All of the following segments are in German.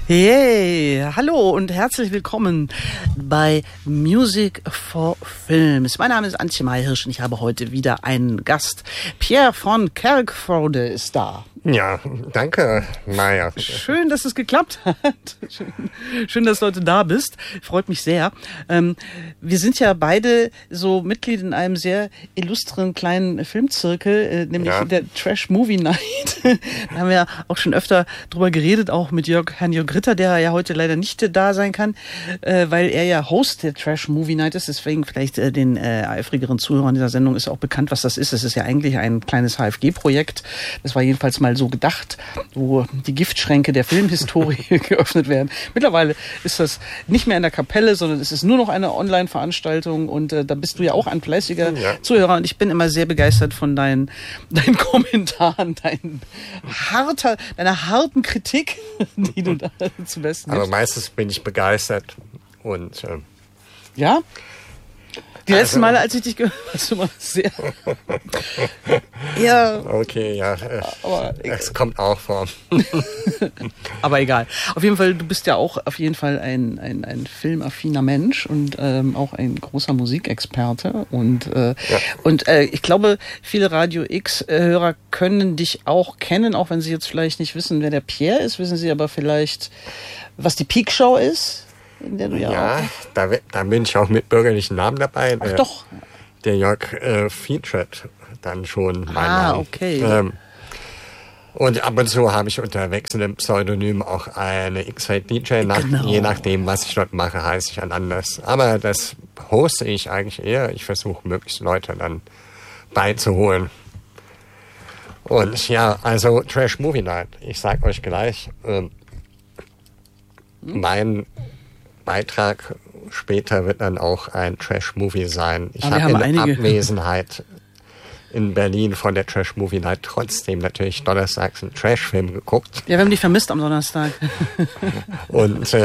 Hey, hallo und herzlich willkommen bei Music for Films. Mein Name ist Antje Mayhirsch und ich habe heute wieder einen Gast. Pierre von Kerkrode ist da. Ja, danke, Maja. Schön, dass es geklappt hat. Schön, dass du heute da bist. Freut mich sehr. Wir sind ja beide so Mitglied in einem sehr illustren kleinen Filmzirkel, nämlich der Trash Movie Night. Da haben wir ja auch schon öfter drüber geredet, auch mit Herrn Jörg Ritter, der ja heute leider nicht da sein kann, weil er ja Host der Trash Movie Night ist. Deswegen vielleicht den eifrigeren Zuhörern dieser Sendung ist auch bekannt, was das ist. Es ist ja eigentlich ein kleines HFG-Projekt. Das war jedenfalls mal so gedacht, wo die Giftschränke der Filmhistorie geöffnet werden. Mittlerweile ist das nicht mehr in der Kapelle, sondern es ist nur noch eine Online-Veranstaltung und da bist du ja auch ein fleißiger Zuhörer und ich bin immer sehr begeistert von deinen Kommentaren, deiner harten Kritik, die du da zu besten gibst. Aber meistens bin ich begeistert und ja? Die letzten Male, als ich dich gehört habe, warst du mal sehr... ja. Okay, ja. Aber es kommt auch vor. Aber egal. Auf jeden Fall, du bist ja auch auf jeden Fall ein filmaffiner Mensch und auch ein großer Musikexperte. Und ich glaube, viele Radio X-Hörer können dich auch kennen, auch wenn sie jetzt vielleicht nicht wissen, wer der Pierre ist. Wissen sie aber vielleicht, was die Peak Show ist? In der du da bin ich auch mit bürgerlichen Namen dabei. Ach doch. Der Jörg featured dann schon meinen Namen. Okay. Und ab und zu habe ich unter wechselndem Pseudonym auch eine X-Fade-DJ. Je nachdem, was ich dort mache, heiße ich anders. Aber das hoste ich eigentlich eher. Ich versuche, möglichst Leute dann beizuholen. Und ja, also Trash Movie Night. Ich sag euch gleich, mein Beitrag später wird dann auch ein Trash-Movie sein. Ich habe in Abwesenheit in Berlin von der Trash-Movie Night trotzdem natürlich donnerstags einen Trash-Film geguckt. Ja, wir haben dich vermisst am Donnerstag. Und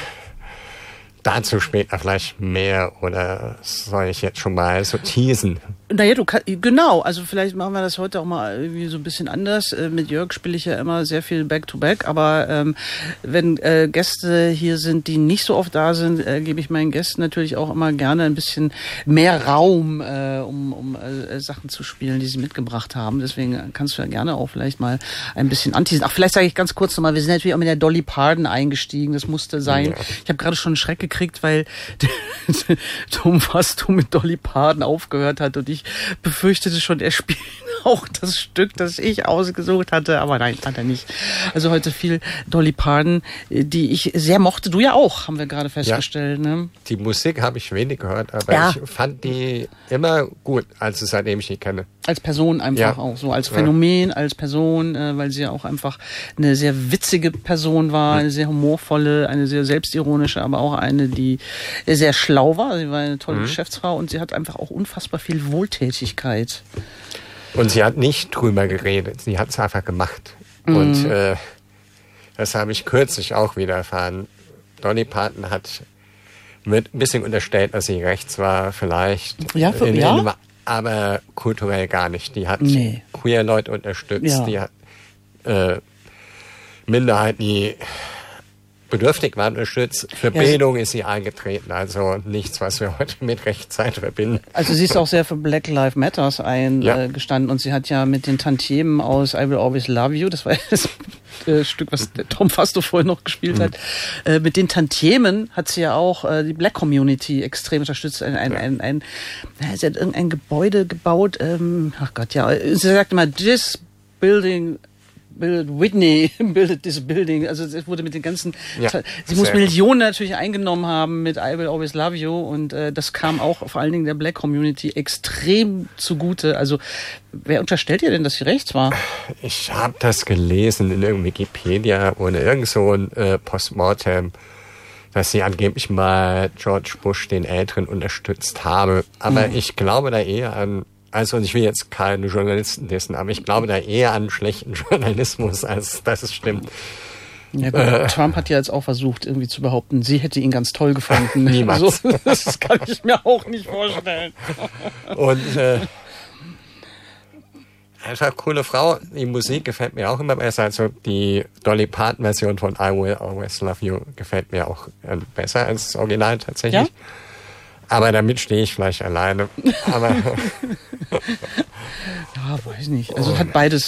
dazu später vielleicht mehr, oder soll ich jetzt schon mal so teasen? Naja, genau, also vielleicht machen wir das heute auch mal irgendwie so ein bisschen anders. Mit Jörg spiele ich ja immer sehr viel Back-to-Back, aber wenn Gäste hier sind, die nicht so oft da sind, gebe ich meinen Gästen natürlich auch immer gerne ein bisschen mehr Raum, um Sachen zu spielen, die sie mitgebracht haben. Deswegen kannst du ja gerne auch vielleicht mal ein bisschen anteasen. Ach, vielleicht sage ich ganz kurz nochmal, wir sind natürlich auch mit der Dolly Parton eingestiegen, das musste sein. Ja. Ich habe gerade schon einen Schreck gekriegt, weil Tom Fasto mit Dolly Parton aufgehört hat und ich befürchtete schon, er spielt auch das Stück, das ich ausgesucht hatte, aber nein, hat er nicht. Also heute viel Dolly Parton, die ich sehr mochte. Du ja auch, haben wir gerade festgestellt. Ja, ne? Die Musik habe ich wenig gehört, aber ich fand die immer gut, also seitdem ich die kenne. Als Person einfach auch, so als Phänomen, als Person, weil sie ja auch einfach eine sehr witzige Person war, eine sehr humorvolle, eine sehr selbstironische, aber auch eine, die sehr schlau war. Sie war eine tolle Geschäftsfrau und sie hat einfach auch unfassbar viel Wohltätigkeit. Und sie hat nicht drüber geredet, sie hat es einfach gemacht. Und das habe ich kürzlich auch wieder erfahren. Dolly Parton wird ein bisschen unterstellt, dass sie rechts war, vielleicht. Aber kulturell gar nicht. Die hat queer Leute unterstützt, die hat Minderheiten, die bedürftig waren, unterstützt. Für Bildung ist sie eingetreten, also nichts, was wir heute mit Rechtszeit verbinden. Also sie ist auch sehr für Black Lives Matters eingestanden und sie hat ja mit den Tantiemen aus I Will Always Love You, das war das Stück, was der Tom Fasto vorhin noch gespielt hat, mit den Tantiemen hat sie ja auch die Black Community extrem unterstützt. Sie hat irgendein Gebäude gebaut, sie sagt immer, this building Whitney bildet this building, also es wurde mit den ganzen, sie muss Millionen natürlich eingenommen haben mit I Will Always Love You und das kam auch vor allen Dingen der Black Community extrem zugute. Also wer unterstellt ihr denn, dass sie rechts war? Ich habe das gelesen in irgendeinem Wikipedia oder irgend so ein Postmortem, dass sie angeblich mal George Bush den Älteren unterstützt habe. Aber ich glaube da eher an, also ich will jetzt keine Journalisten dissen, aber ich glaube da eher an schlechten Journalismus, als dass es stimmt. Ja gut, Trump hat ja jetzt auch versucht, irgendwie zu behaupten, sie hätte ihn ganz toll gefunden. Niemals. Also, das kann ich mir auch nicht vorstellen. Und einfach coole Frau. Die Musik gefällt mir auch immer besser. Also die Dolly Parton-Version von I Will Always Love You gefällt mir auch besser als das Original tatsächlich. Ja? Aber damit stehe ich vielleicht alleine. Aber ja, weiß nicht. Also hat beides.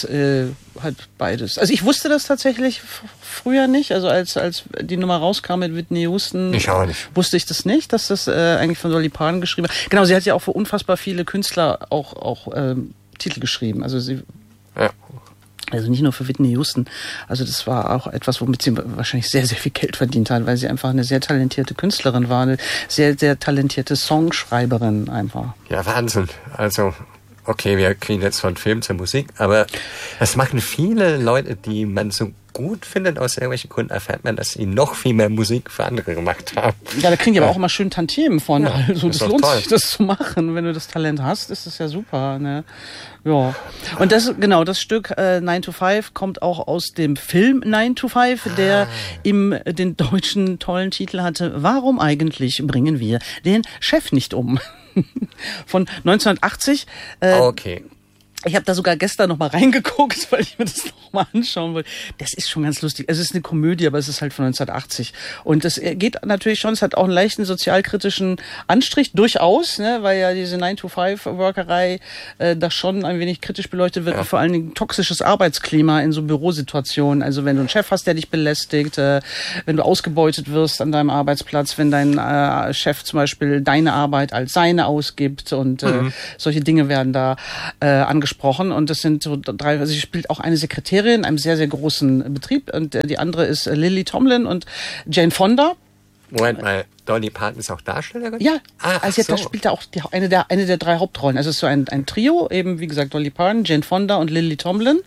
Also ich wusste das tatsächlich früher nicht. Also als die Nummer rauskam mit Whitney Houston, ich auch nicht. Wusste ich das nicht, dass das eigentlich von Dolly Parton geschrieben war. Genau, sie hat ja auch für unfassbar viele Künstler auch Titel geschrieben. Also sie. Ja. Also nicht nur für Whitney Houston. Also das war auch etwas, womit sie wahrscheinlich sehr, sehr viel Geld verdient hat, weil sie einfach eine sehr talentierte Künstlerin war, eine sehr, sehr talentierte Songschreiberin einfach. Ja, Wahnsinn. Also, okay, wir kriegen jetzt von Film zur Musik, aber das machen viele Leute, die man so gut findet, aus irgendwelchen Gründen erfährt man, dass sie noch viel mehr Musik für andere gemacht haben. Ja, da kriegen die aber auch immer schön Tantiemen von. Ja, also das lohnt sich, das zu machen. Wenn du das Talent hast, ist das ja super. Ne? Ja. Und das Stück 9 to 5 kommt auch aus dem Film 9 to 5, der den deutschen tollen Titel hatte, Warum eigentlich bringen wir den Chef nicht um? Von 1980. Okay. Ich habe da sogar gestern noch mal reingeguckt, weil ich mir das noch mal anschauen wollte. Das ist schon ganz lustig. Es ist eine Komödie, aber es ist halt von 1980. Und das geht natürlich schon, es hat auch einen leichten sozialkritischen Anstrich, durchaus, ne, weil ja diese 9-to-5-Workerei da schon ein wenig kritisch beleuchtet wird. Ja. Vor allen Dingen toxisches Arbeitsklima in so Bürosituationen. Also wenn du einen Chef hast, der dich belästigt, wenn du ausgebeutet wirst an deinem Arbeitsplatz, wenn dein Chef zum Beispiel deine Arbeit als seine ausgibt und solche Dinge werden da angesprochen. Und das sind so drei, also sie spielt auch eine Sekretärin in einem sehr, sehr großen Betrieb und die andere ist Lily Tomlin und Jane Fonda. Moment mal, Dolly Parton ist auch Darstellerin? Ja, also da spielt da auch eine der drei Hauptrollen. Also es ist so ein Trio, eben wie gesagt Dolly Parton, Jane Fonda und Lily Tomlin,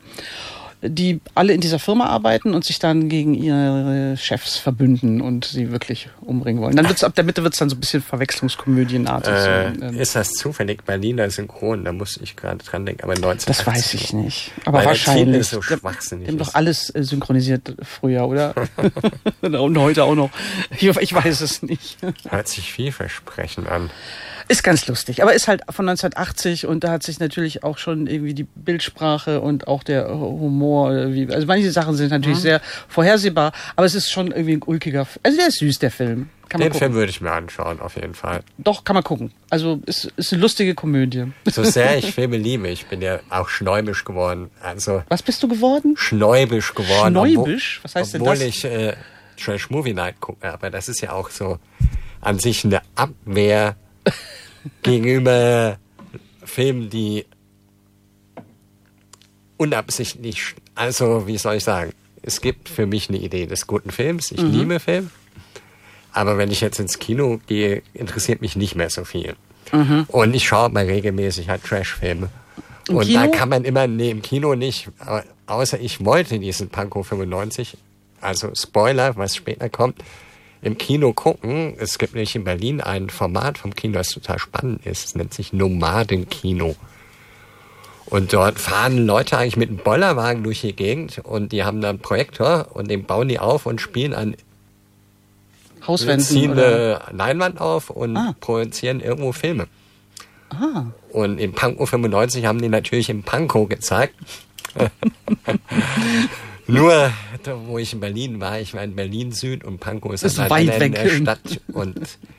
die alle in dieser Firma arbeiten und sich dann gegen ihre Chefs verbünden und sie wirklich umbringen wollen. Dann wird's ab der Mitte wird's dann so ein bisschen verwechslungskomödienartig. Ist das zufällig Berliner Synchron? Da muss ich gerade dran denken. Aber 1980. Das weiß ich nicht. Aber wahrscheinlich. Der ist so schwachsinnig. Die haben doch alles synchronisiert früher, oder? Und heute auch noch. Ich weiß es nicht. Hört sich vielversprechend an. Ist ganz lustig, aber ist halt von 1980 und da hat sich natürlich auch schon irgendwie die Bildsprache und auch der Humor, also manche Sachen sind natürlich sehr vorhersehbar, aber es ist schon irgendwie ein ulkiger, also der ist süß, der Film. Den Film würde ich mir anschauen, auf jeden Fall. Doch, kann man gucken. Also ist eine lustige Komödie. So sehr ich Filme liebe, ich bin ja auch schnäubisch geworden. Also was bist du geworden? Schnäubisch geworden. Schnäubisch? Was heißt denn das? Obwohl ich Trash Movie Night gucke, aber das ist ja auch so an sich eine Abwehr gegenüber Filmen, die unabsichtlich, also wie soll ich sagen, es gibt für mich eine Idee des guten Films, ich liebe Film, aber wenn ich jetzt ins Kino gehe, interessiert mich nicht mehr so viel. Und ich schaue mal regelmäßig halt Trash-Filme. Und Kino? Da kann man immer, im Kino nicht, außer ich wollte diesen Pankow 95, also Spoiler, was später kommt, im Kino gucken. Es gibt nämlich in Berlin ein Format vom Kino, das total spannend ist. Es nennt sich Nomadenkino. Und dort fahren Leute eigentlich mit einem Bollerwagen durch die Gegend und die haben dann einen Projektor und den bauen die auf und spielen an Hauswänden ziehen eine Leinwand auf und projizieren irgendwo Filme. Und in Pankow 95 haben die natürlich in Pankow gezeigt. Nur, wo ich in Berlin war, ich war in Berlin Süd und Pankow ist halt weit weg in der Stadt und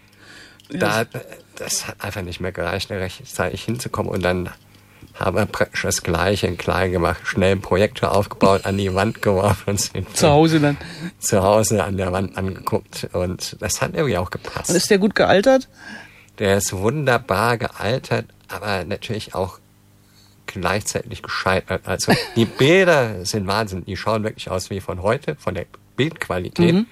das hat einfach nicht mehr gereicht, rechtzeitig hinzukommen und dann haben wir praktisch das Gleiche in klein gemacht, schnell einen Projektor aufgebaut, an die Wand geworfen und sind zu Hause an der Wand angeguckt und das hat irgendwie auch gepasst. Und ist der gut gealtert? Der ist wunderbar gealtert, aber natürlich auch gleichzeitig gescheitert. Also die Bilder sind Wahnsinn. Die schauen wirklich aus wie von heute, von der Bildqualität.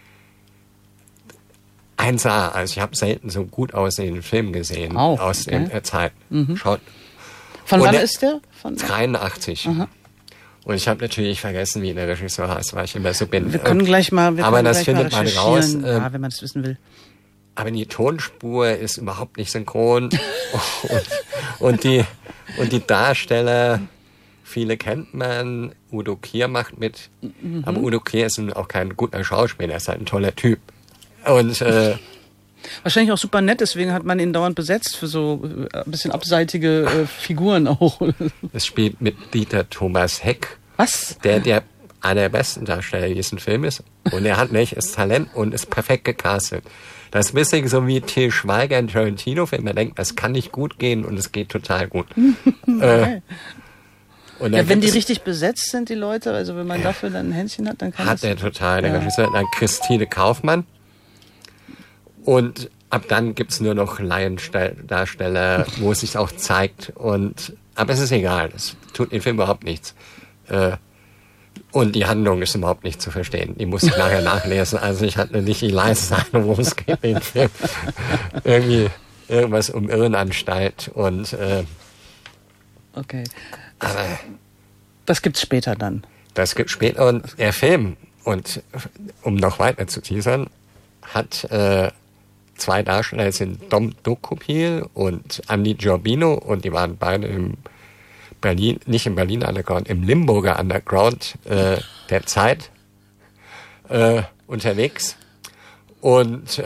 1A. Also ich habe selten so gut aussehenden Film gesehen aus der Zeit. Schaut. Von wann ist der? Von 83. Und ich habe natürlich vergessen, wie der Regisseur heißt, weil ich immer so bin. Wir können gleich mal aber das findet man raus. Wenn man es wissen will. Aber die Tonspur ist überhaupt nicht synchron. und die Darsteller, viele kennt man. Udo Kier macht mit. Aber Udo Kier ist auch kein guter Schauspieler, er ist halt ein toller Typ. Und Wahrscheinlich auch super nett, deswegen hat man ihn dauernd besetzt für so ein bisschen abseitige Figuren auch. Es spielt mit Dieter Thomas Heck. Was? Der einer der besten Darsteller in diesem Film ist. Und er hat welches Talent und ist perfekt gecastet. Das ist ein bisschen so wie Til Schweiger in Tarantino-Film. Man denkt, das kann nicht gut gehen und es geht total gut. Okay. Und ja, wenn die richtig besetzt sind, die Leute, also wenn man dafür dann ein Händchen hat, dann kann hat er total. Der Regisseur, dann Christine Kaufmann. Und ab dann gibt's nur noch Laiendarsteller, wo es sich auch zeigt. Aber es ist egal, das tut dem Film überhaupt nichts. Und die Handlung ist überhaupt nicht zu verstehen. Die muss ich nachher nachlesen. Also ich hatte nicht die leise Ahnung, worum es geht in dem Film. Irgendwie irgendwas um Irrenanstalt und okay. Das gibt's später dann. Das gibt's später und der Film, und um noch weiter zu teasern, hat zwei Darsteller, das sind Dom Dokupil und Andy Giordino, und die waren beide im Berlin, nicht im Berliner Underground, im Limburger Underground der Zeit unterwegs und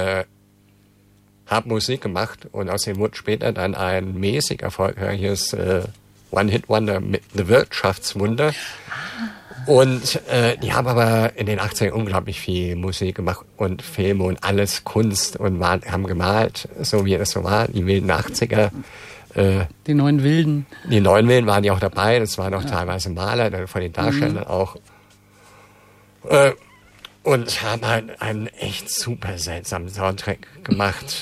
haben Musik gemacht, und aus dem wurde später dann ein mäßig erfolgreiches One-Hit-Wonder mit The Wirtschaftswunder. Und die haben aber in den 80ern unglaublich viel Musik gemacht und Filme und alles Kunst und haben gemalt, so wie es so war, die wilden 80er. Die neuen Wilden. Die neuen Wilden waren ja auch dabei, das waren auch teilweise Maler, dann von den Darstellern auch. Und haben halt einen echt super seltsamen Soundtrack gemacht.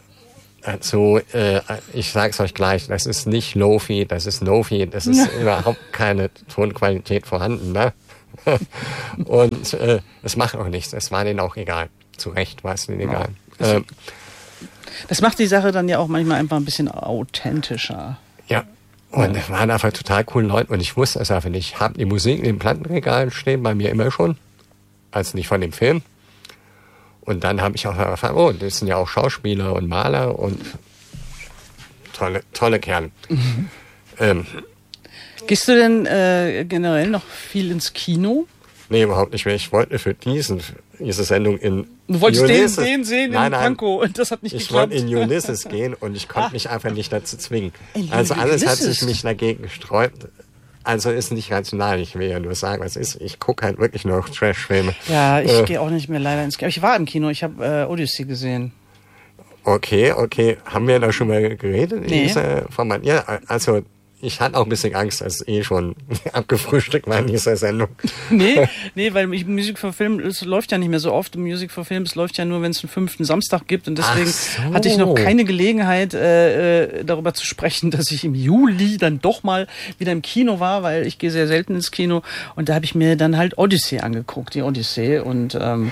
Ich sag's euch gleich, das ist nicht Lo-Fi, das ist No-Fi, das ist überhaupt keine Tonqualität vorhanden, ne? Und es macht auch nichts, es war denen auch egal. Zu Recht war es denen egal. Das macht die Sache dann ja auch manchmal einfach ein bisschen authentischer. Ja, und es waren einfach total coole Leute, und ich wusste es einfach nicht. Ich habe die Musik in den Plattenregalen stehen, bei mir immer schon, also nicht von dem Film. Und dann habe ich auch erfahren, oh, das sind ja auch Schauspieler und Maler und tolle Kerle. Gehst du denn generell noch viel ins Kino? Nee, überhaupt nicht mehr. Ich wollte für diese Sendung in Du wolltest Ulysses, den sehen in Pankow, und das hat nicht geklappt. Ich wollte in Ulysses gehen, und ich konnte mich einfach nicht dazu zwingen. Also alles hat sich mich dagegen gesträubt. Also ist nicht rational, ich will ja nur sagen, was ist. Ich gucke halt wirklich nur noch Trash-Filme. Ja, ich gehe auch nicht mehr leider ins Kino. Ich war im Kino, ich habe Odyssey gesehen. Okay. Haben wir da schon mal geredet? Nee. Ja, also ich hatte auch ein bisschen Angst, dass es schon abgefrühstückt war in dieser Sendung. Nee, weil Musik for Film, es läuft ja nicht mehr so oft. Musik for Film, es läuft ja nur, wenn es einen 5. Samstag gibt. Und deswegen hatte ich noch keine Gelegenheit, darüber zu sprechen, dass ich im Juli dann doch mal wieder im Kino war, weil ich gehe sehr selten ins Kino. Und da habe ich mir dann halt Odyssey angeguckt, die Odyssey. Und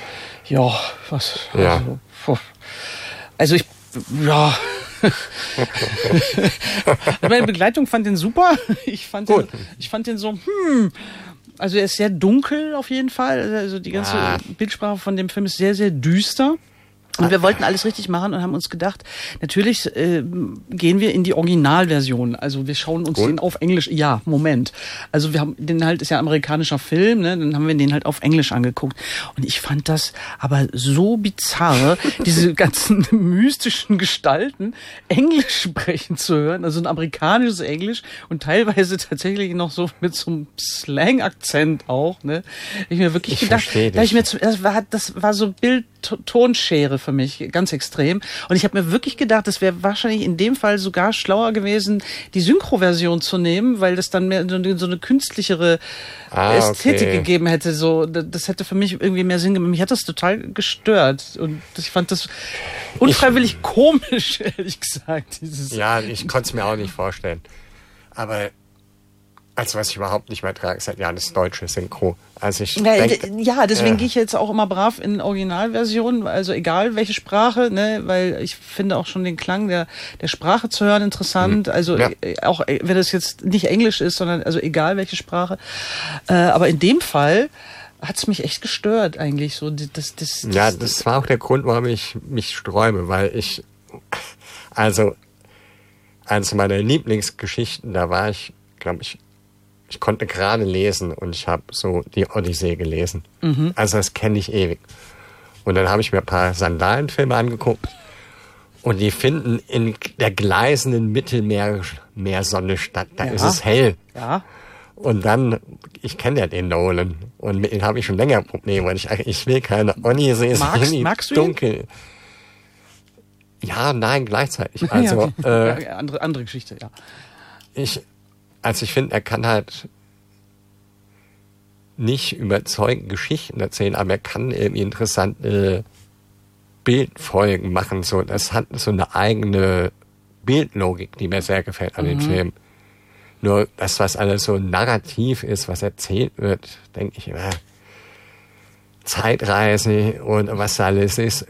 Meine Begleitung fand den super. Ich fand den so, also er ist sehr dunkel auf jeden Fall. Also die ganze Bildsprache von dem Film ist sehr, sehr düster. Und wir wollten alles richtig machen und haben uns gedacht, natürlich gehen wir in die Originalversion. Also wir schauen uns den auf Englisch. Ja, Moment. Also wir haben den halt, ist ja ein amerikanischer Film, ne? Dann haben wir den halt auf Englisch angeguckt. Und ich fand das aber so bizarr, diese ganzen mystischen Gestalten Englisch sprechen zu hören. Also ein amerikanisches Englisch und teilweise tatsächlich noch so mit so einem Slang-Akzent auch. Ne? Ich mir wirklich gedacht, das war so Bild-Tonschere für mich, ganz extrem. Und ich habe mir wirklich gedacht, das wäre wahrscheinlich in dem Fall sogar schlauer gewesen, die Synchro-Version zu nehmen, weil das dann mehr so eine künstlichere Ästhetik gegeben hätte. So, das hätte für mich irgendwie mehr Sinn gemacht. Mich hat das total gestört. Und ich fand das unfreiwillig komisch, ehrlich gesagt. Ja, ich konnte es mir auch nicht vorstellen. Aber also was ich überhaupt nicht mehr trage, ist halt das deutsche Synchro. Also deswegen gehe ich jetzt auch immer brav in Originalversion, also egal welche Sprache, ne, weil ich finde auch schon den Klang der Sprache zu hören interessant. Also auch wenn es jetzt nicht Englisch ist, sondern also egal welche Sprache. Aber in dem Fall hat es mich echt gestört eigentlich. So das war auch der Grund, warum ich mich sträube, weil also eines meiner Lieblingsgeschichten, da war ich, glaube ich konnte gerade lesen und ich habe so die Odyssee gelesen. Also das kenne ich ewig. Und dann habe ich mir ein paar Sandalenfilme angeguckt. Und die finden in der gleißenden Mittelmeersonne statt. Da ist es hell. Ja. Und dann, ich kenne ja den Nolan. Und mit ihm habe ich schon länger Probleme. Und ich will keine Oni-See sehen. Magst du dunkel. Ja, nein, gleichzeitig. Also, ja, okay. Andere Geschichte, ja. Ich finde, er kann halt nicht überzeugend Geschichten erzählen, aber er kann irgendwie interessante Bildfolgen machen. So, das hat so eine eigene Bildlogik, die mir sehr gefällt an den Film. Nur das, was alles so narrativ ist, was erzählt wird, denke ich immer, Zeitreise und was da alles ist.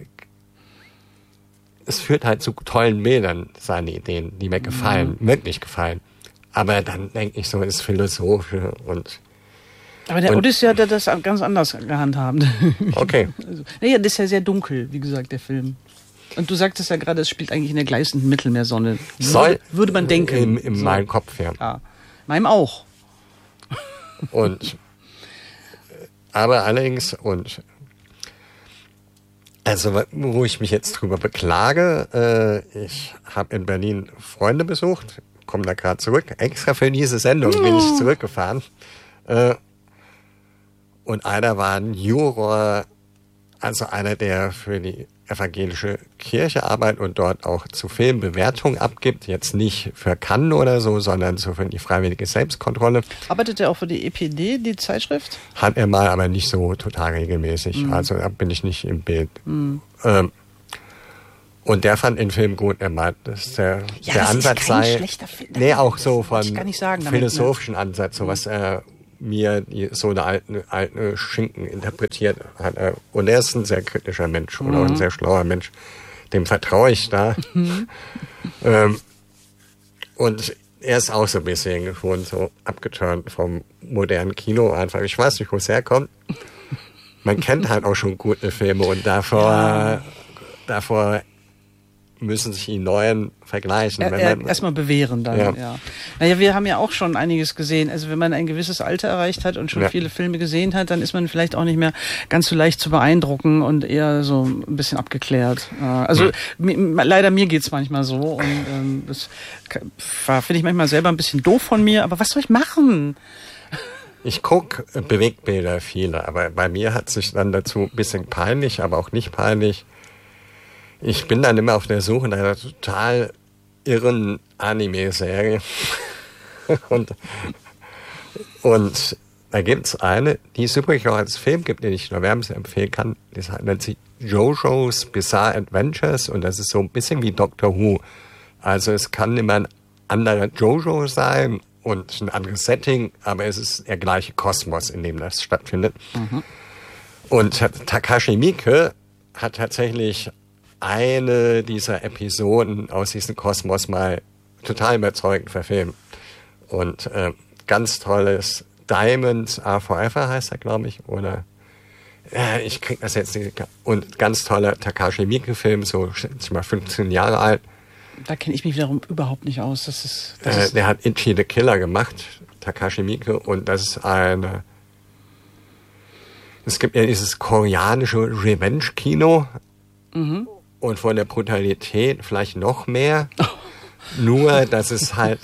Es führt halt zu tollen Bildern, seine Ideen, die mir gefallen, wirklich gefallen. Aber dann denke ich so, ist philosophisch und... Aber der Odyssey hat das ganz anders gehandhabt. Okay. Also, naja, das ist ja sehr dunkel, wie gesagt, der Film. Und du sagtest ja gerade, es spielt eigentlich in der gleißenden Mittelmeersonne. Würde man denken. In meinem Kopf, ja. Ja, meinem auch. Und, aber allerdings, also, wo ich mich jetzt drüber beklage, ich habe in Berlin Freunde besucht, komme da gerade zurück, extra für diese Sendung bin ich zurückgefahren. Und einer war ein Juror, also einer, der für die evangelische Kirche arbeitet und dort auch zu Filmbewertungen abgibt. Jetzt nicht für Cannes oder so, sondern so für die freiwillige Selbstkontrolle. Arbeitet er auch für die EPD, die Zeitschrift? Hat er mal, aber nicht so total regelmäßig. Also da bin ich nicht im Bild. Und der fand den Film gut. Er meint, dass der Ansatz ist kein sei... schlechter Film. Nee, auch so von philosophischen Ansatz, so was er mir so eine alte Schinken interpretiert hat. Und er ist ein sehr kritischer Mensch oder auch ein sehr schlauer Mensch. Dem vertraue ich da. Und er ist auch so ein bisschen schon so abgeturnt vom modernen Kino einfach. Ich weiß nicht, wo es herkommt. Man kennt halt auch schon gute Filme und davor müssen sich die neuen vergleichen. Erstmal bewähren dann, ja. Naja, wir haben ja auch schon einiges gesehen. Also wenn man ein gewisses Alter erreicht hat und schon viele Filme gesehen hat, dann ist man vielleicht auch nicht mehr ganz so leicht zu beeindrucken und eher so ein bisschen abgeklärt. Also leider mir geht's manchmal so und das finde ich manchmal selber ein bisschen doof von mir, aber was soll ich machen? Ich gucke Bewegtbilder viele, aber bei mir hat sich dann dazu ein bisschen peinlich, aber auch nicht peinlich. Ich bin dann immer auf der Suche nach einer total irren Anime-Serie. und da gibt's eine, die es übrigens auch als Film gibt, den ich nur wärmstens empfehlen kann. Das nennt sich JoJo's Bizarre Adventures und das ist so ein bisschen wie Doctor Who. Also es kann immer ein anderer JoJo sein und ein anderes Setting, aber es ist der gleiche Kosmos, in dem das stattfindet. Und Takashi Miike hat tatsächlich eine dieser Episoden aus diesem Kosmos mal total überzeugend verfilmt. Und ganz tolles Diamonds Are Forever heißt er, glaube ich, oder ich krieg das jetzt nicht. Und ganz toller Takashi Miike-Film, so ich mal 15 Jahre alt. Da kenne ich mich wiederum überhaupt nicht aus. Der hat Ichi the Killer gemacht, Takashi Miike, und das ist es gibt ja dieses koreanische Revenge-Kino. Und von der Brutalität vielleicht noch mehr. Nur, dass es halt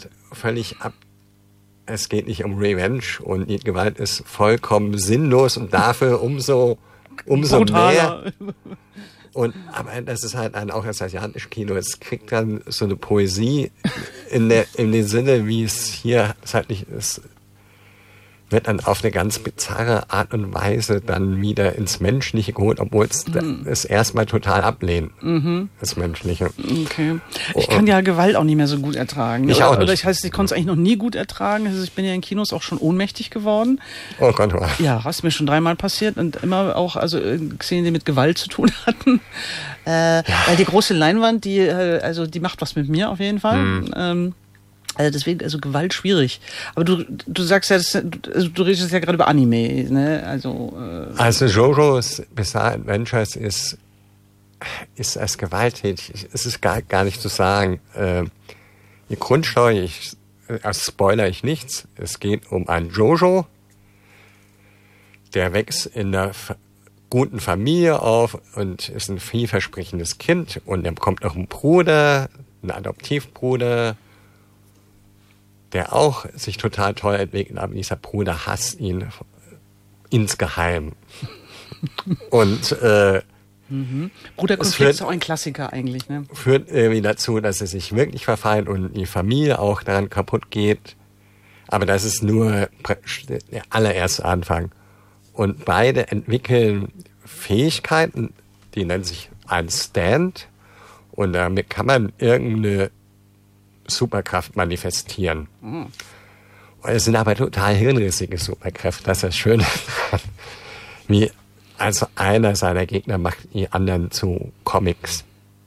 es geht nicht um Revenge und die Gewalt ist vollkommen sinnlos und dafür umso mehr. Aber das ist halt auch das asiatische Kino. Es kriegt dann so eine Poesie in dem Sinne, wie es hier halt nicht ist. Wird dann auf eine ganz bizarre Art und Weise dann wieder ins Menschliche geholt, obwohl es erstmal total ablehnt, das Menschliche. Okay. Ich kann ja Gewalt auch nicht mehr so gut ertragen. Ich auch nicht. Oder ich konnte es eigentlich noch nie gut ertragen. Also ich bin ja in Kinos auch schon ohnmächtig geworden. Oh Gott. Ja, ist mir schon 3-mal passiert und immer auch Szenen, die mit Gewalt zu tun hatten. Weil die große Leinwand, die macht was mit mir auf jeden Fall. Also deswegen, Gewalt schwierig. Aber du sagst ja, du redest ja gerade über Anime, ne? Also JoJo's Bizarre Adventures ist als gewalttätig. Es ist gar nicht zu sagen. Die Grundstory, spoiler ich nichts. Es geht um einen Jojo, der wächst in einer guten Familie auf und ist ein vielversprechendes Kind. Und dann kommt noch ein Bruder, ein Adoptivbruder, der auch sich total toll entwickelt, aber dieser Bruder hasst ihn insgeheim. Und Bruderkonflikt ist auch ein Klassiker eigentlich, ne? Führt irgendwie dazu, dass sie sich wirklich verfallen und die Familie auch daran kaputt geht. Aber das ist nur der allererste Anfang. Und beide entwickeln Fähigkeiten, die nennen sich ein Stand. Und damit kann man irgendeine Superkraft manifestieren. Mhm. Es sind aber total hirnrissige Superkräfte, das ist das Schöne daran. Wie also einer seiner Gegner macht die anderen zu Comics.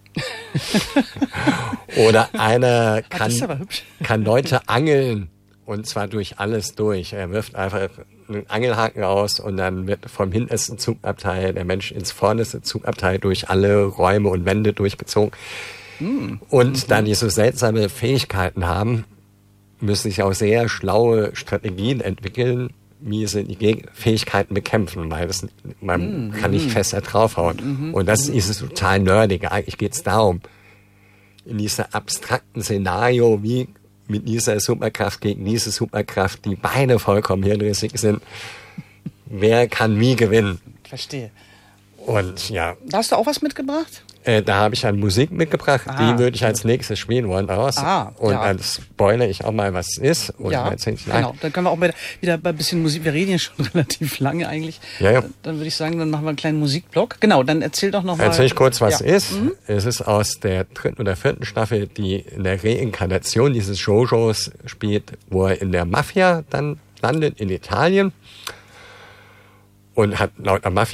Oder einer kann Leute angeln, und zwar durch alles durch. Er wirft einfach einen Angelhaken raus und dann wird vom hintersten Zugabteil der Mensch ins vorderste Zugabteil durch alle Räume und Wände durchgezogen. Und da die so seltsame Fähigkeiten haben, müssen sich auch sehr schlaue Strategien entwickeln, wie sie die Fähigkeiten bekämpfen, weil man kann nicht fester draufhauen. Und das ist es total nerdig. Eigentlich geht es darum, in diesem abstrakten Szenario, wie mit dieser Superkraft gegen diese Superkraft, die beide vollkommen hirnrissig sind, wer kann wie gewinnen. Verstehe. Und ja. Da hast du auch was mitgebracht? Da habe ich an Musik mitgebracht, die würde ich als nächstes spielen wollen aus. Und dann spoilere ich auch mal, was es ist. Und genau. Dann können wir auch wieder bei ein bisschen Musik, wir reden ja schon relativ lange eigentlich. Ja. Dann würde ich sagen, dann machen wir einen kleinen Musikblock. Genau, dann erzähl doch noch mal. Erzähl ich kurz, was es ist. Es ist aus der 3. oder 4. Staffel, die in der Reinkarnation dieses Jojos spielt, wo er in der Mafia dann landet, in Italien. Und hat laut der Mafia